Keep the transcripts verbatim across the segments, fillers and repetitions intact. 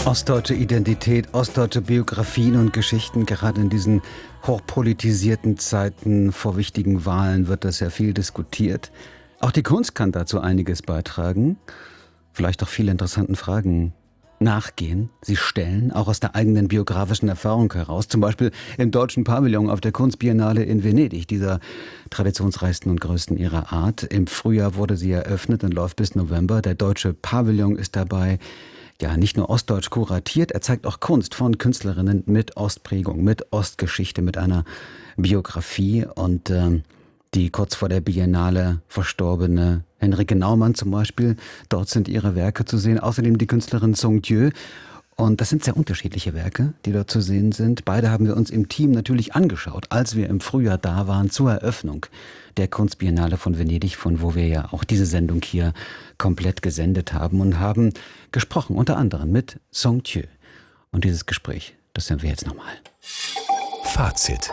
Ostdeutsche Identität, ostdeutsche Biografien und Geschichten, gerade in diesen hochpolitisierten Zeiten vor wichtigen Wahlen wird das ja viel diskutiert. Auch die Kunst kann dazu einiges beitragen, vielleicht auch viele interessanten Fragen nachgehen, sie stellen, auch aus der eigenen biografischen Erfahrung heraus. Zum Beispiel im Deutschen Pavillon auf der Kunstbiennale in Venedig, dieser traditionsreichsten und größten ihrer Art. Im Frühjahr wurde sie eröffnet und läuft bis November. Der Deutsche Pavillon ist dabei ja nicht nur ostdeutsch kuratiert, er zeigt auch Kunst von Künstlerinnen mit Ostprägung, mit Ostgeschichte, mit einer Biografie. Und äh, die kurz vor der Biennale verstorbene Henrike Naumann zum Beispiel, dort sind ihre Werke zu sehen. Außerdem die Künstlerin Song Dieu. Und das sind sehr unterschiedliche Werke, die dort zu sehen sind. Beide haben wir uns im Team natürlich angeschaut, als wir im Frühjahr da waren zur Eröffnung der Kunstbiennale von Venedig, von wo wir ja auch diese Sendung hier komplett gesendet haben und haben gesprochen, unter anderem mit Song Dieu. Und dieses Gespräch, das hören wir jetzt nochmal. Fazit.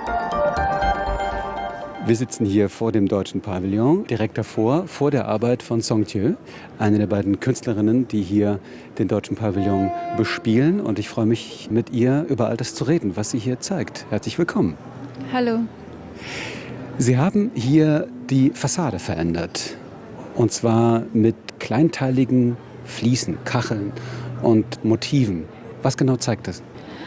Wir sitzen hier vor dem Deutschen Pavillon, direkt davor, vor der Arbeit von Song Dieu, eine der beiden Künstlerinnen, die hier den Deutschen Pavillon bespielen. Und ich freue mich, mit ihr über all das zu reden, was sie hier zeigt. Herzlich willkommen. Hallo. Sie haben hier die Fassade verändert. Und zwar mit kleinteiligen Fliesen, Kacheln und Motiven. Was genau zeigt das?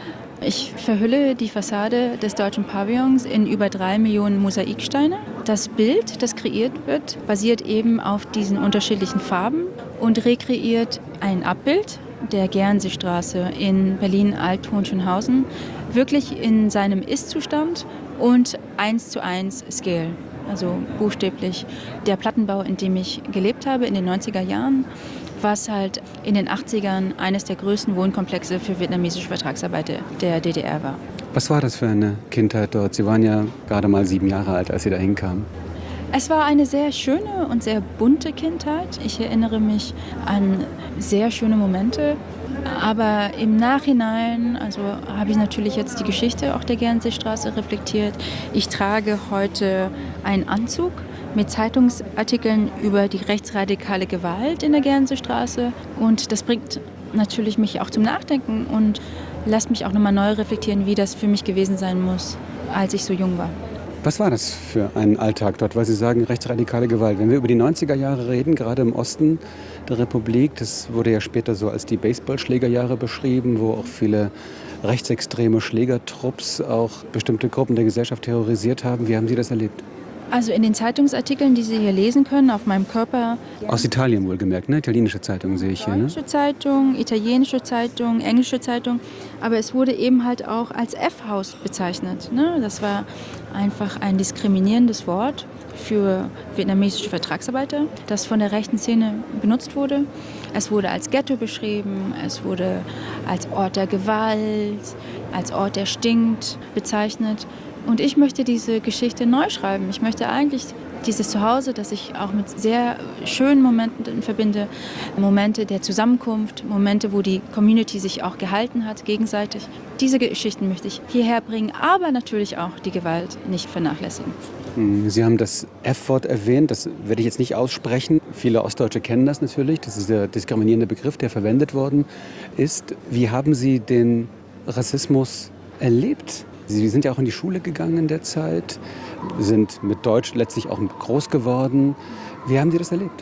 Ich verhülle die Fassade des Deutschen Pavillons in über drei Millionen Mosaiksteine. Das Bild, das kreiert wird, basiert eben auf diesen unterschiedlichen Farben und rekreiert ein Abbild der Gernseestraße in Berlin-Alt-Hohenschönhausen, wirklich in seinem Ist-Zustand und eins zu eins Scale. Also buchstäblich der Plattenbau, in dem ich gelebt habe in den neunziger Jahren, was halt in den achtzigern eines der größten Wohnkomplexe für vietnamesische Vertragsarbeiter der D D R war. Was war das für eine Kindheit dort? Sie waren ja gerade mal sieben Jahre alt, als Sie da hinkamen. Es war eine sehr schöne und sehr bunte Kindheit. Ich erinnere mich an sehr schöne Momente. Aber im Nachhinein, also habe ich natürlich jetzt die Geschichte auch der Gernseestraße reflektiert. Ich trage heute einen Anzug mit Zeitungsartikeln über die rechtsradikale Gewalt in der Gernseestraße. Und das bringt natürlich mich auch zum Nachdenken und lässt mich auch nochmal neu reflektieren, wie das für mich gewesen sein muss, als ich so jung war. Was war das für ein Alltag dort? Weil Sie sagen, rechtsradikale Gewalt. Wenn wir über die neunziger Jahre reden, gerade im Osten der Republik, das wurde ja später so als die Baseballschlägerjahre beschrieben, wo auch viele rechtsextreme Schlägertrupps auch bestimmte Gruppen der Gesellschaft terrorisiert haben. Wie haben Sie das erlebt? Also in den Zeitungsartikeln, die Sie hier lesen können, auf meinem Körper. Aus Italien wohlgemerkt, ne? Italienische Zeitungen sehe ich hier, ne? Deutsche Zeitung, italienische Zeitung, englische Zeitung. Aber es wurde eben halt auch als F-Haus bezeichnet, ne? Das war einfach ein diskriminierendes Wort für vietnamesische Vertragsarbeiter, das von der rechten Szene benutzt wurde. Es wurde als Ghetto beschrieben, es wurde als Ort der Gewalt, als Ort, der stinkt, bezeichnet. Und ich möchte diese Geschichte neu schreiben. Ich möchte eigentlich dieses Zuhause, das ich auch mit sehr schönen Momenten verbinde, Momente der Zusammenkunft, Momente, wo die Community sich auch gehalten hat, gegenseitig. Diese Geschichten möchte ich hierher bringen, aber natürlich auch die Gewalt nicht vernachlässigen. Sie haben das F-Wort erwähnt, das werde ich jetzt nicht aussprechen. Viele Ostdeutsche kennen das natürlich, das ist der diskriminierende Begriff, der verwendet worden ist. Wie haben Sie den Rassismus erlebt? Sie sind ja auch in die Schule gegangen in der Zeit, sind mit Deutsch letztlich auch groß geworden. Wie haben Sie das erlebt?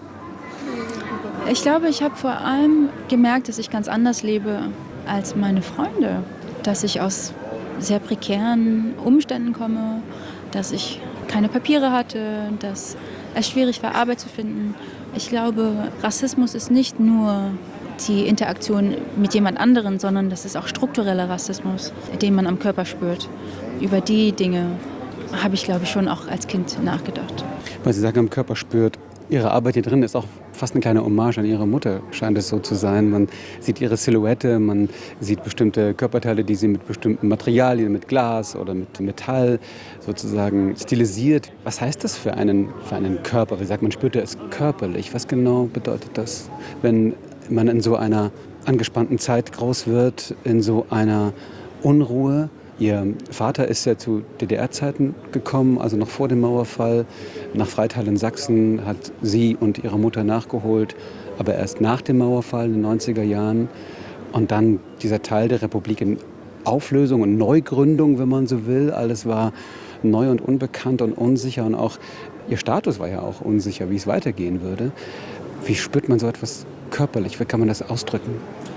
Ich glaube, ich habe vor allem gemerkt, dass ich ganz anders lebe als meine Freunde. Dass ich aus sehr prekären Umständen komme, dass ich keine Papiere hatte, dass es schwierig war, Arbeit zu finden. Ich glaube, Rassismus ist nicht nur die Interaktion mit jemand anderen, sondern das ist auch struktureller Rassismus, den man am Körper spürt. Über die Dinge habe ich, glaube ich, schon auch als Kind nachgedacht. Weil Sie sagen, am Körper spürt, Ihre Arbeit hier drin ist auch fast eine kleine Hommage an Ihre Mutter, scheint es so zu sein. Man sieht ihre Silhouette, man sieht bestimmte Körperteile, die sie mit bestimmten Materialien, mit Glas oder mit Metall sozusagen stilisiert. Was heißt das für einen, für einen Körper? Wie sagt man, spürt er es körperlich? Was genau bedeutet das, wenn man in so einer angespannten Zeit groß wird, in so einer Unruhe? Ihr Vater ist ja zu D D R-Zeiten gekommen, also noch vor dem Mauerfall, nach Freital in Sachsen, hat sie und ihre Mutter nachgeholt, aber erst nach dem Mauerfall in den neunziger Jahren. Und dann dieser Teil der Republik in Auflösung und Neugründung, wenn man so will. Alles war neu und unbekannt und unsicher und auch ihr Status war ja auch unsicher, wie es weitergehen würde. Wie spürt man so etwas körperlich? Wie kann man das ausdrücken?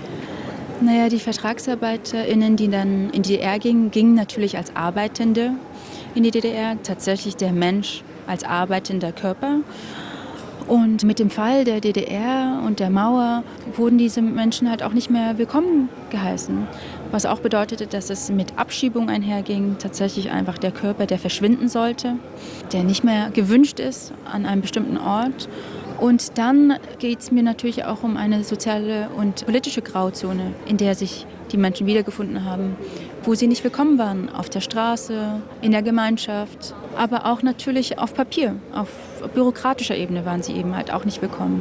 Naja, die VertragsarbeiterInnen, die dann in die D D R gingen, gingen natürlich als Arbeitende in die D D R. Tatsächlich der Mensch als arbeitender Körper. Und mit dem Fall der D D R und der Mauer wurden diese Menschen halt auch nicht mehr willkommen geheißen. Was auch bedeutete, dass es mit Abschiebung einherging, tatsächlich einfach der Körper, der verschwinden sollte, der nicht mehr gewünscht ist an einem bestimmten Ort. Und dann geht es mir natürlich auch um eine soziale und politische Grauzone, in der sich die Menschen wiedergefunden haben, wo sie nicht willkommen waren, auf der Straße, in der Gemeinschaft, aber auch natürlich auf Papier, auf bürokratischer Ebene waren sie eben halt auch nicht willkommen.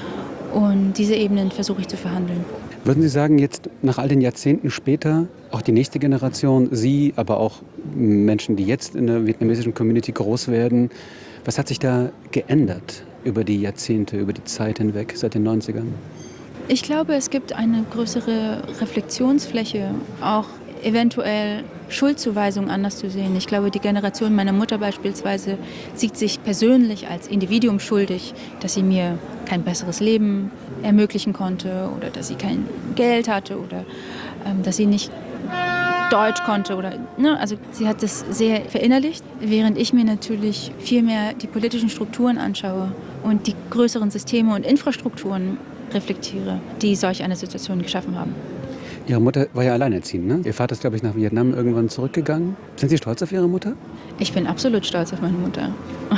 Und diese Ebenen versuche ich zu verhandeln. Würden Sie sagen, jetzt nach all den Jahrzehnten später, auch die nächste Generation, Sie, aber auch Menschen, die jetzt in der vietnamesischen Community groß werden, was hat sich da geändert über die Jahrzehnte, über die Zeit hinweg, seit den neunzigern? Ich glaube, es gibt eine größere Reflexionsfläche, auch eventuell Schuldzuweisungen anders zu sehen. Ich glaube, die Generation meiner Mutter beispielsweise sieht sich persönlich als Individuum schuldig, dass sie mir kein besseres Leben ermöglichen konnte oder dass sie kein Geld hatte oder ähm, dass sie nicht Deutsch konnte. Oder, ne? Also sie hat das sehr verinnerlicht, während ich mir natürlich viel mehr die politischen Strukturen anschaue und die größeren Systeme und Infrastrukturen reflektiere, die solch eine Situation geschaffen haben. Ihre Mutter war ja alleinerziehend, ne? Ihr Vater ist, glaube ich, nach Vietnam irgendwann zurückgegangen. Sind Sie stolz auf Ihre Mutter? Ich bin absolut stolz auf meine Mutter.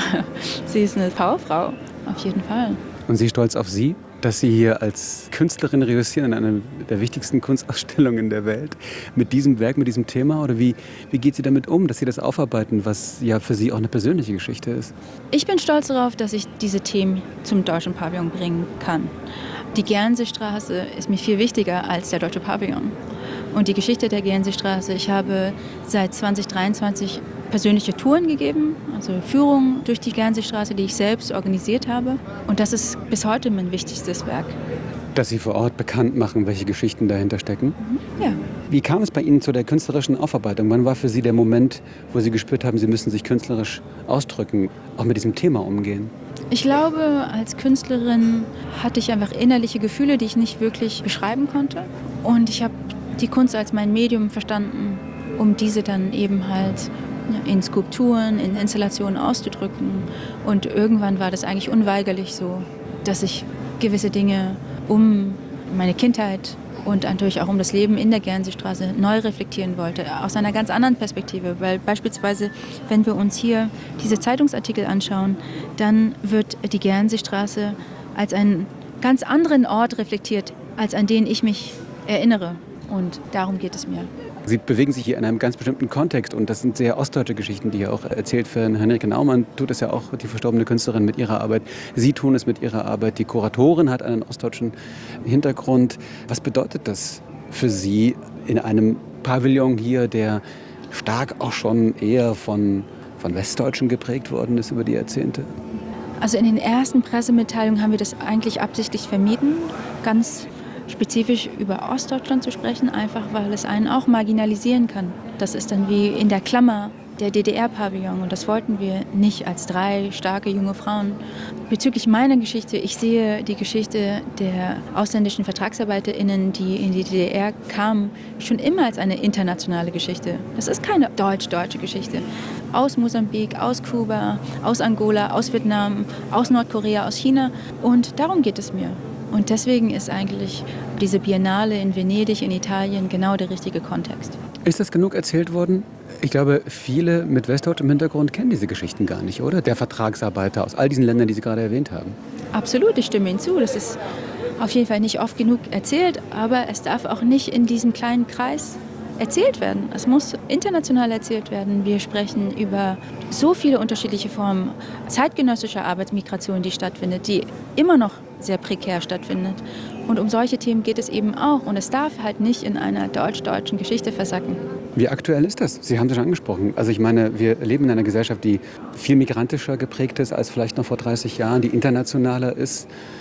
Sie ist eine Powerfrau, auf jeden Fall. Und Sie stolz auf Sie, dass Sie hier als Künstlerin reüssieren in einer der wichtigsten Kunstausstellungen der Welt mit diesem Werk, mit diesem Thema? Oder wie, wie geht sie damit um, dass Sie das aufarbeiten, was ja für Sie auch eine persönliche Geschichte ist? Ich bin stolz darauf, dass ich diese Themen zum Deutschen Pavillon bringen kann. Die Gernseestraße ist mir viel wichtiger als der Deutsche Pavillon. Und die Geschichte der Gernseestraße, ich habe seit zwanzig dreiundzwanzig persönliche Touren gegeben, also Führungen durch die Gernseestraße, die ich selbst organisiert habe. Und das ist bis heute mein wichtigstes Werk. Dass Sie vor Ort bekannt machen, welche Geschichten dahinter stecken? Mhm. Ja. Wie kam es bei Ihnen zu der künstlerischen Aufarbeitung? Wann war für Sie der Moment, wo Sie gespürt haben, Sie müssen sich künstlerisch ausdrücken, auch mit diesem Thema umgehen? Ich glaube, als Künstlerin hatte ich einfach innerliche Gefühle, die ich nicht wirklich beschreiben konnte. Und ich habe die Kunst als mein Medium verstanden, um diese dann eben halt in Skulpturen, in Installationen auszudrücken. Und irgendwann war das eigentlich unweigerlich so, dass ich gewisse Dinge um meine Kindheit und natürlich auch um das Leben in der Gernseestraße neu reflektieren wollte, aus einer ganz anderen Perspektive. Weil beispielsweise, wenn wir uns hier diese Zeitungsartikel anschauen, dann wird die Gernseestraße als einen ganz anderen Ort reflektiert, als an den ich mich erinnere. Und darum geht es mir. Sie bewegen sich hier in einem ganz bestimmten Kontext und das sind sehr ostdeutsche Geschichten, die hier auch erzählt werden. Henrike Naumann tut es ja auch, die verstorbene Künstlerin, mit ihrer Arbeit. Sie tun es mit ihrer Arbeit. Die Kuratorin hat einen ostdeutschen Hintergrund. Was bedeutet das für Sie in einem Pavillon hier, der stark auch schon eher von, von Westdeutschen geprägt worden ist über die Jahrzehnte? Also in den ersten Pressemitteilungen haben wir das eigentlich absichtlich vermieden, ganz spezifisch über Ostdeutschland zu sprechen, einfach weil es einen auch marginalisieren kann. Das ist dann wie in der Klammer der D D R-Pavillon und das wollten wir nicht als drei starke junge Frauen. Bezüglich meiner Geschichte, ich sehe die Geschichte der ausländischen VertragsarbeiterInnen, die in die D D R kamen, schon immer als eine internationale Geschichte. Das ist keine deutsch-deutsche Geschichte. Aus Mosambik, aus Kuba, aus Angola, aus Vietnam, aus Nordkorea, aus China und darum geht es mir. Und deswegen ist eigentlich diese Biennale in Venedig, in Italien, genau der richtige Kontext. Ist das genug erzählt worden? Ich glaube, viele mit westdeutschem Hintergrund kennen diese Geschichten gar nicht, oder? Der Vertragsarbeiter aus all diesen Ländern, die Sie gerade erwähnt haben. Absolut, ich stimme Ihnen zu. Das ist auf jeden Fall nicht oft genug erzählt, aber es darf auch nicht in diesem kleinen Kreis erzählt werden. Es muss international erzählt werden. Wir sprechen über so viele unterschiedliche Formen zeitgenössischer Arbeitsmigration, die stattfindet, die immer noch sehr prekär stattfindet. Und um solche Themen geht es eben auch. Und es darf halt nicht in einer deutsch-deutschen Geschichte versacken. Wie aktuell ist das? Sie haben es schon angesprochen. Also ich meine, wir leben in einer Gesellschaft, die viel migrantischer geprägt ist als vielleicht noch vor dreißig Jahren, die internationaler ist.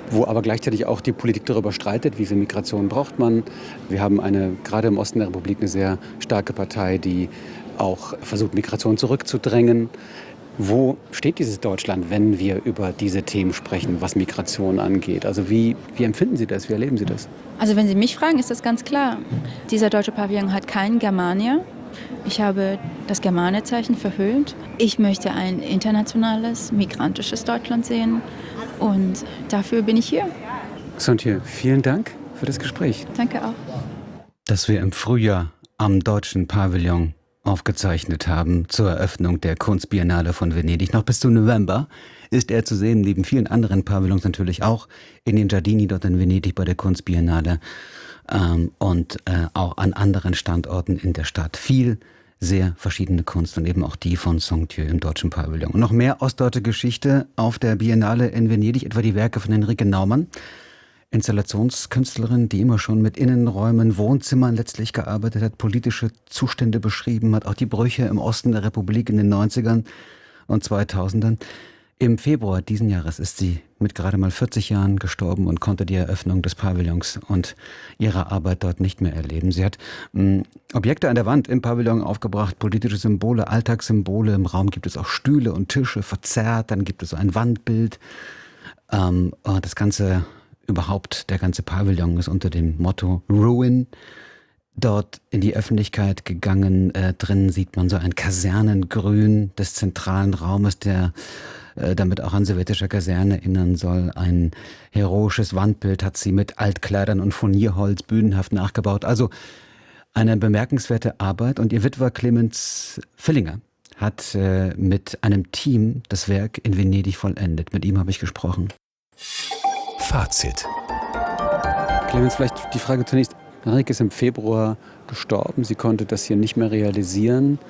wo aber gleichzeitig auch die Politik darüber streitet, wie viel Migration braucht man. Wir haben eine, gerade im Osten der Republik eine sehr starke Partei, die auch versucht, Migration zurückzudrängen. Wo steht dieses Deutschland, wenn wir über diese Themen sprechen, was Migration angeht? Also wie, wie empfinden Sie das, wie erleben Sie das? Also wenn Sie mich fragen, ist das ganz klar. Dieser deutsche Pavillon hat keinen Germanier. Ich habe das Germaniezeichen verhüllt. Ich möchte ein internationales, migrantisches Deutschland sehen und dafür bin ich hier. Sontje, vielen Dank für das Gespräch. Danke auch. Dass wir im Frühjahr am Deutschen Pavillon aufgezeichnet haben zur Eröffnung der Kunstbiennale von Venedig. Noch bis zum November ist er zu sehen, neben vielen anderen Pavillons natürlich auch in den Giardini dort in Venedig bei der Kunstbiennale ähm, und äh, auch an anderen Standorten in der Stadt. Viel sehr verschiedene Kunst und eben auch die von Sontje im Deutschen Pavillon. Und noch mehr ostdeutsche Geschichte auf der Biennale in Venedig, etwa die Werke von Henrike Naumann, Installationskünstlerin, die immer schon mit Innenräumen, Wohnzimmern letztlich gearbeitet hat, politische Zustände beschrieben hat, auch die Brüche im Osten der Republik in den neunzigern und zweitausendern. Im Februar diesen Jahres ist sie mit gerade mal vierzig Jahren gestorben und konnte die Eröffnung des Pavillons und ihre Arbeit dort nicht mehr erleben. Sie hat mh, Objekte an der Wand im Pavillon aufgebracht, politische Symbole, Alltagssymbole. Im Raum gibt es auch Stühle und Tische verzerrt, dann gibt es so ein Wandbild. Ähm, das Ganze Überhaupt, der ganze Pavillon ist unter dem Motto Ruin dort in die Öffentlichkeit gegangen. Äh, drinnen sieht man so ein Kasernengrün des zentralen Raumes, der äh, damit auch an sowjetische Kaserne erinnern soll. Ein heroisches Wandbild hat sie mit Altkleidern und Furnierholz bühnenhaft nachgebaut. Also eine bemerkenswerte Arbeit. Und ihr Witwer Clemens Villinger hat äh, mit einem Team das Werk in Venedig vollendet. Mit ihm habe ich gesprochen. Fazit. Clemens, vielleicht die Frage zunächst. Henrike ist im Februar gestorben. Sie konnte das hier nicht mehr realisieren.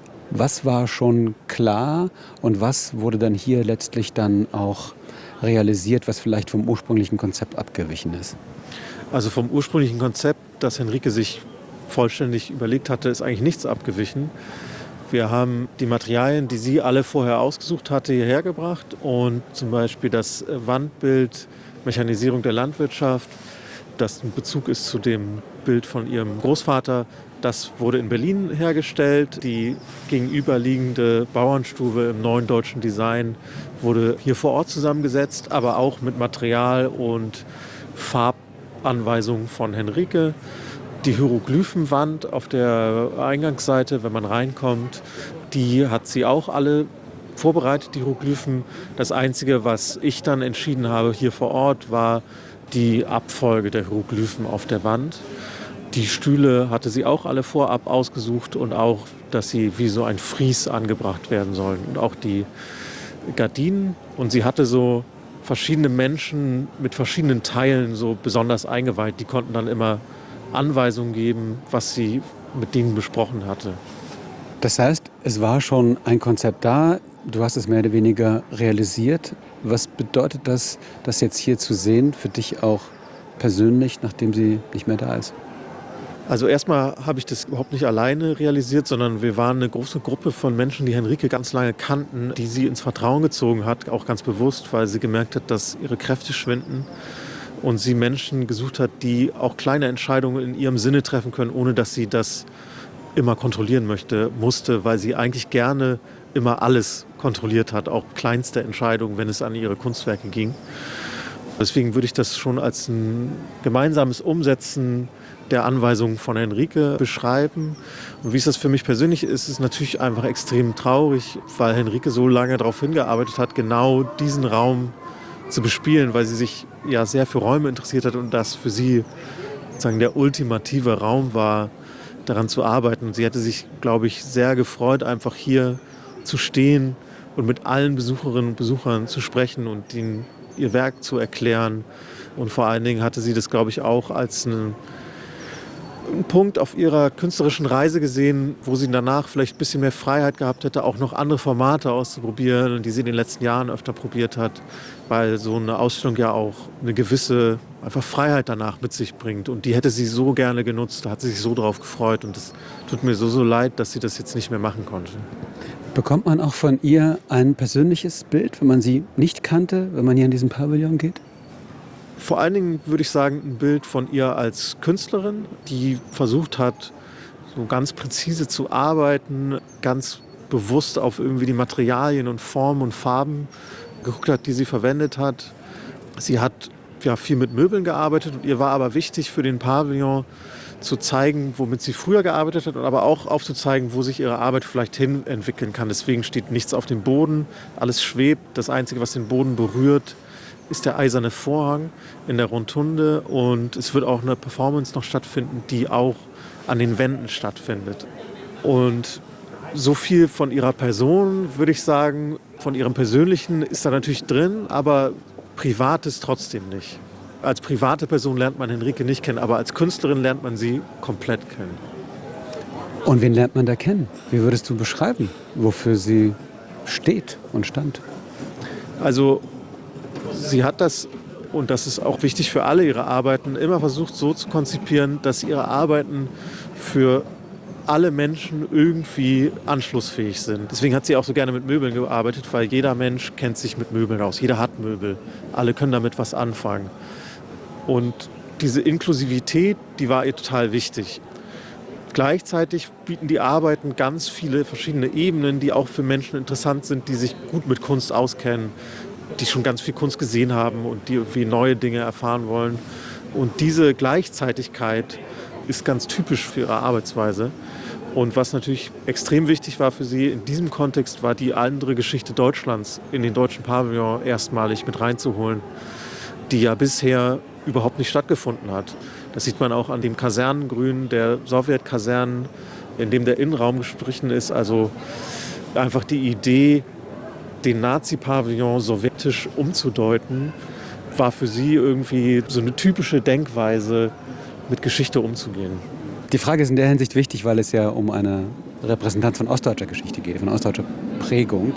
Was war schon klar und was wurde dann hier letztlich dann auch realisiert, was vielleicht vom ursprünglichen Konzept abgewichen ist? Also vom ursprünglichen Konzept, das Henrike sich vollständig überlegt hatte, ist eigentlich nichts abgewichen. Wir haben die Materialien, die sie alle vorher ausgesucht hatte, hierher gebracht und zum Beispiel das Wandbild Mechanisierung der Landwirtschaft, das ein Bezug ist zu dem Bild von ihrem Großvater. Das wurde in Berlin hergestellt. Die gegenüberliegende Bauernstube im neuen deutschen Design wurde hier vor Ort zusammengesetzt, aber auch mit Material und Farbanweisungen von Henrike. Die Hieroglyphenwand auf der Eingangsseite, wenn man reinkommt, die hat sie auch alle vorbereitet, die Hieroglyphen. Das Einzige, was ich dann entschieden habe hier vor Ort, war die Abfolge der Hieroglyphen auf der Wand. Die Stühle hatte sie auch alle vorab ausgesucht und auch, dass sie wie so ein Fries angebracht werden sollen. Und auch die Gardinen. Und sie hatte so verschiedene Menschen mit verschiedenen Teilen so besonders eingeweiht. Die konnten dann immer Anweisungen geben, was sie mit denen besprochen hatte. Das heißt, es war schon ein Konzept da, du hast es mehr oder weniger realisiert. Was bedeutet das, das jetzt hier zu sehen, für dich auch persönlich, nachdem sie nicht mehr da ist? Also erstmal habe ich das überhaupt nicht alleine realisiert, sondern wir waren eine große Gruppe von Menschen, die Henrike ganz lange kannten, die sie ins Vertrauen gezogen hat, auch ganz bewusst, weil sie gemerkt hat, dass ihre Kräfte schwinden und sie Menschen gesucht hat, die auch kleine Entscheidungen in ihrem Sinne treffen können, ohne dass sie das immer kontrollieren möchte, musste, weil sie eigentlich gerne immer alles kontrolliert hat, auch kleinste Entscheidungen, wenn es an ihre Kunstwerke ging. Deswegen würde ich das schon als ein gemeinsames Umsetzen der Anweisungen von Henrike beschreiben. Und wie ist das für mich persönlich ist, ist es natürlich einfach extrem traurig, weil Henrike so lange darauf hingearbeitet hat, genau diesen Raum zu bespielen, weil sie sich ja sehr für Räume interessiert hat und das für sie sozusagen der ultimative Raum war, daran zu arbeiten. Und sie hätte sich, glaube ich, sehr gefreut, einfach hier zu stehen und mit allen Besucherinnen und Besuchern zu sprechen und ihnen ihr Werk zu erklären. Und vor allen Dingen hatte sie das, glaube ich, auch als einen, einen Punkt auf ihrer künstlerischen Reise gesehen, wo sie danach vielleicht ein bisschen mehr Freiheit gehabt hätte, auch noch andere Formate auszuprobieren, die sie in den letzten Jahren öfter probiert hat, weil so eine Ausstellung ja auch eine gewisse einfach Freiheit danach mit sich bringt. Und die hätte sie so gerne genutzt, da hat sie sich so drauf gefreut. Und es tut mir so, so leid, dass sie das jetzt nicht mehr machen konnte. Bekommt man auch von ihr ein persönliches Bild, wenn man sie nicht kannte, wenn man hier in diesem Pavillon geht? Vor allen Dingen würde ich sagen, ein Bild von ihr als Künstlerin, die versucht hat, so ganz präzise zu arbeiten, ganz bewusst auf irgendwie die Materialien und Formen und Farben geguckt hat, die sie verwendet hat. Sie hat ja viel mit Möbeln gearbeitet und ihr war aber wichtig für den Pavillon zu zeigen, womit sie früher gearbeitet hat, aber auch aufzuzeigen, wo sich ihre Arbeit vielleicht hin entwickeln kann. Deswegen steht nichts auf dem Boden, alles schwebt. Das Einzige, was den Boden berührt, ist der eiserne Vorhang in der Rotunde. Und es wird auch eine Performance noch stattfinden, die auch an den Wänden stattfindet. Und so viel von ihrer Person, würde ich sagen, von ihrem Persönlichen ist da natürlich drin, aber Privates trotzdem nicht. Als private Person lernt man Henrike nicht kennen, aber als Künstlerin lernt man sie komplett kennen. Und wen lernt man da kennen? Wie würdest du beschreiben, wofür sie steht und stand? Also sie hat das, und das ist auch wichtig für alle ihre Arbeiten, immer versucht so zu konzipieren, dass ihre Arbeiten für alle Menschen irgendwie anschlussfähig sind. Deswegen hat sie auch so gerne mit Möbeln gearbeitet, weil jeder Mensch kennt sich mit Möbeln aus. Jeder hat Möbel. Alle können damit was anfangen. Und diese Inklusivität, die war ihr total wichtig. Gleichzeitig bieten die Arbeiten ganz viele verschiedene Ebenen, die auch für Menschen interessant sind, die sich gut mit Kunst auskennen, die schon ganz viel Kunst gesehen haben und die irgendwie neue Dinge erfahren wollen. Und diese Gleichzeitigkeit ist ganz typisch für ihre Arbeitsweise. Und was natürlich extrem wichtig war für sie in diesem Kontext, war die andere Geschichte Deutschlands in den deutschen Pavillon erstmalig mit reinzuholen, die ja bisher überhaupt nicht stattgefunden hat. Das sieht man auch an dem Kasernengrün der Sowjetkasernen, in dem der Innenraum gestrichen ist. Also einfach die Idee, den Nazi-Pavillon sowjetisch umzudeuten, war für sie irgendwie so eine typische Denkweise, mit Geschichte umzugehen. Die Frage ist in der Hinsicht wichtig, weil es ja um eine Repräsentanz von ostdeutscher Geschichte geht, von ostdeutscher Prägung.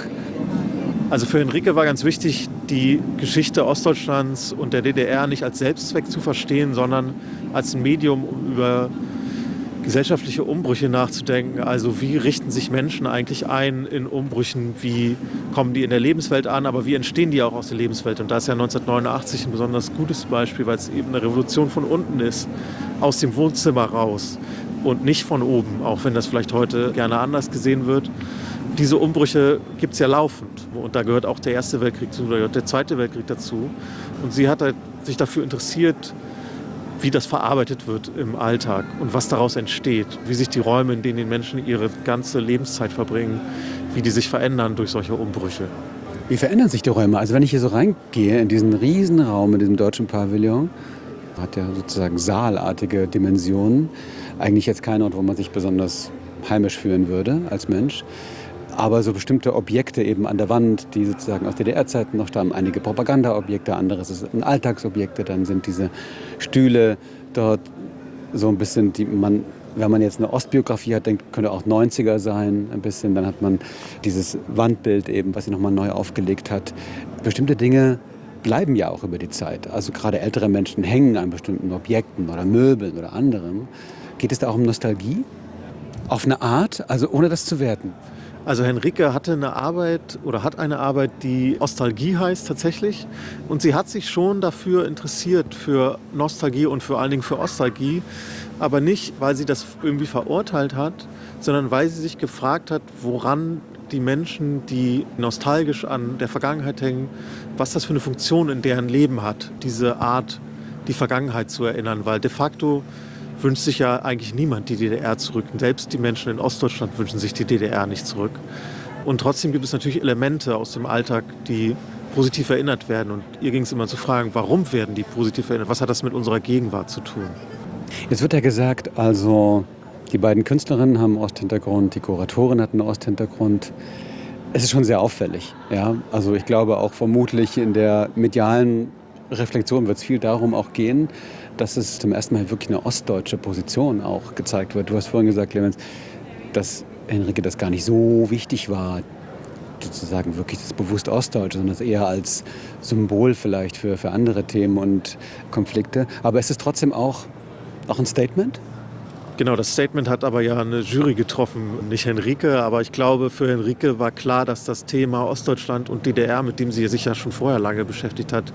Also für Henrike war ganz wichtig, die Geschichte Ostdeutschlands und der D D R nicht als Selbstzweck zu verstehen, sondern als ein Medium, um über gesellschaftliche Umbrüche nachzudenken. Also wie richten sich Menschen eigentlich ein in Umbrüchen, wie kommen die in der Lebenswelt an, aber wie entstehen die auch aus der Lebenswelt? Und da ist ja neunzehnhundertneunundachtzig ein besonders gutes Beispiel, weil es eben eine Revolution von unten ist, aus dem Wohnzimmer raus und nicht von oben, auch wenn das vielleicht heute gerne anders gesehen wird. Diese Umbrüche gibt es ja laufend und da gehört auch der Erste Weltkrieg dazu, da gehört der Zweite Weltkrieg dazu. Und sie hat halt sich dafür interessiert, wie das verarbeitet wird im Alltag und was daraus entsteht, wie sich die Räume, in denen die Menschen ihre ganze Lebenszeit verbringen, wie die sich verändern durch solche Umbrüche. Wie verändern sich die Räume? Also wenn ich hier so reingehe in diesen Riesenraum, in diesem deutschen Pavillon, hat ja sozusagen saalartige Dimensionen, eigentlich jetzt kein Ort, wo man sich besonders heimisch fühlen würde als Mensch. Aber so bestimmte Objekte eben an der Wand, die sozusagen aus D D R-Zeiten noch stammen, einige Propagandaobjekte, anderes sind Alltagsobjekte, dann sind diese Stühle dort so ein bisschen, die man, wenn man jetzt eine Ostbiografie hat, denkt, könnte auch neunziger sein, ein bisschen. Dann hat man dieses Wandbild eben, was sie nochmal neu aufgelegt hat. Bestimmte Dinge bleiben ja auch über die Zeit. Also gerade ältere Menschen hängen an bestimmten Objekten oder Möbeln oder anderem. Geht es da auch um Nostalgie? Auf eine Art, also ohne das zu werten? Also Henrike hatte eine Arbeit oder hat eine Arbeit, die Ostalgie heißt tatsächlich. Und sie hat sich schon dafür interessiert, für Nostalgie und vor allen Dingen für Ostalgie. Aber nicht, weil sie das irgendwie verurteilt hat, sondern weil sie sich gefragt hat, woran die Menschen, die nostalgisch an der Vergangenheit hängen, was das für eine Funktion in deren Leben hat, diese Art, die Vergangenheit zu erinnern. Weil de facto wünscht sich ja eigentlich niemand die D D R zurück. Und selbst die Menschen in Ostdeutschland wünschen sich die D D R nicht zurück. Und trotzdem gibt es natürlich Elemente aus dem Alltag, die positiv erinnert werden. Und ihr ging es immer zu fragen, warum werden die positiv erinnert? Was hat das mit unserer Gegenwart zu tun? Jetzt wird ja gesagt, also die beiden Künstlerinnen haben einen Osthintergrund, die Kuratorin hat einen Osthintergrund. Es ist schon sehr auffällig. Ja? Also ich glaube auch vermutlich in der medialen Reflexion wird es viel darum auch gehen, dass es zum ersten Mal wirklich eine ostdeutsche Position auch gezeigt wird. Du hast vorhin gesagt, Clemens, dass Henrike das gar nicht so wichtig war, sozusagen wirklich das bewusst Ostdeutsche, sondern das eher als Symbol vielleicht für, für andere Themen und Konflikte. Aber ist es trotzdem auch, auch ein Statement? Genau, das Statement hat aber ja eine Jury getroffen, nicht Henrike. Aber ich glaube, für Henrike war klar, dass das Thema Ostdeutschland und D D R, mit dem sie sich ja schon vorher lange beschäftigt hat,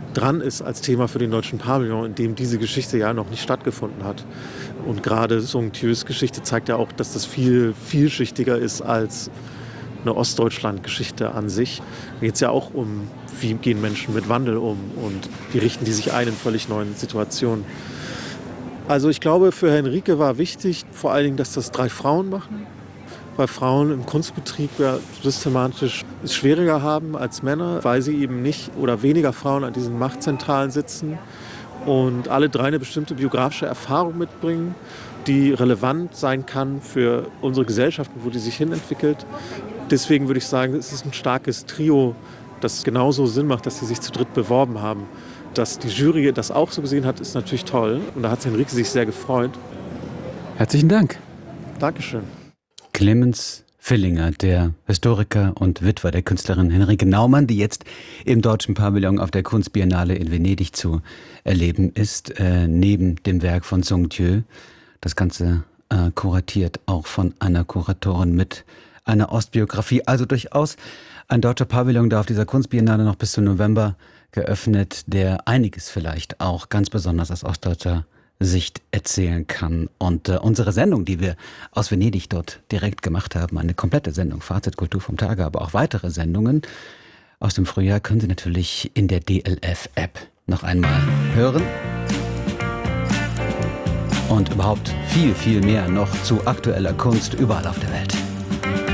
dran ist als Thema für den Deutschen Pavillon, in dem diese Geschichte ja noch nicht stattgefunden hat. Und gerade Song Thieux Geschichte zeigt ja auch, dass das viel vielschichtiger ist als eine Ostdeutschland-Geschichte an sich. Da geht es ja auch um, wie gehen Menschen mit Wandel um und wie richten die sich ein in völlig neuen Situationen. Also ich glaube, für Henrike war wichtig vor allen Dingen, dass das drei Frauen machen, weil Frauen im Kunstbetrieb ja systematisch es schwieriger haben als Männer, weil sie eben nicht oder weniger Frauen an diesen Machtzentralen sitzen und alle drei eine bestimmte biografische Erfahrung mitbringen, die relevant sein kann für unsere Gesellschaft, wo die sich hinentwickelt. Deswegen würde ich sagen, es ist ein starkes Trio, das genauso Sinn macht, dass sie sich zu dritt beworben haben. Dass die Jury das auch so gesehen hat, ist natürlich toll. Und da hat Henrike sich sehr gefreut. Herzlichen Dank. Dankeschön. Clemens Villinger, der Historiker und Witwer der Künstlerin Henrike Naumann, die jetzt im Deutschen Pavillon auf der Kunstbiennale in Venedig zu erleben ist, äh, neben dem Werk von Song Thieux. Das Ganze äh, kuratiert auch von einer Kuratorin mit einer Ostbiografie. Also durchaus ein deutscher Pavillon, der auf dieser Kunstbiennale noch bis zum November geöffnet, der einiges vielleicht auch ganz besonders aus ostdeutscher Sicht erzählen kann. Und äh, unsere Sendung, die wir aus Venedig dort direkt gemacht haben, eine komplette Sendung, Fazit Kultur vom Tage, aber auch weitere Sendungen aus dem Frühjahr, können Sie natürlich in der D L F-App noch einmal hören. Und überhaupt viel, viel mehr noch zu aktueller Kunst überall auf der Welt.